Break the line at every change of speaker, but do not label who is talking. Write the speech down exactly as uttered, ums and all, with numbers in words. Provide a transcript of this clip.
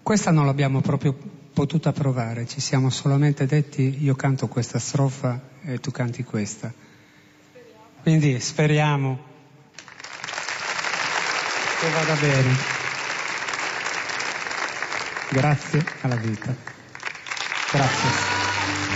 Questa non l'abbiamo proprio potuta provare, ci siamo solamente detti io canto questa strofa e tu canti questa. Quindi speriamo che vada bene. Grazie alla vita. Grazie.